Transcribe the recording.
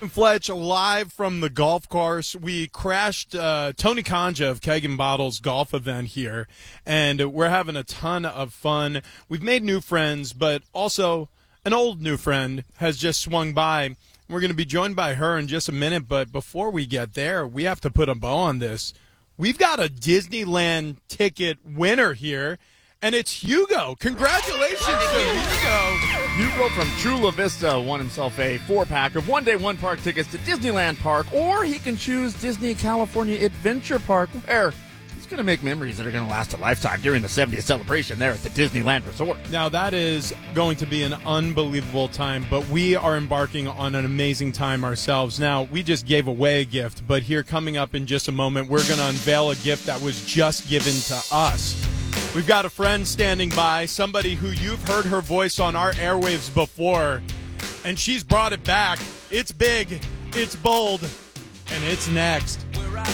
Fletch, live from the golf course. We crashed Tony Kanja of Keg and Bottles golf event here, and we're having a ton of fun. We've made new friends, but also an old new friend has just swung by. We're going to be joined by her in just a minute, but before we get there, we have to put a bow on this. We've got a Disneyland ticket winner here, and it's Hugo. Congratulations to Hugo. Hugo from Chula Vista won himself a 4-pack of one-day, one-park tickets to Disneyland Park, or he can choose Disney California Adventure Park, where he's going to make memories that are going to last a lifetime during the 70th celebration there at the Disneyland Resort. Now, that is going to be an unbelievable time, but we are embarking on an amazing time ourselves. Now, we just gave away a gift, but here coming up in just a moment, we're going to unveil a gift that was just given to us. We've got a friend standing by, somebody who you've heard her voice on our airwaves before, and she's brought it back. It's big, it's bold, and it's next.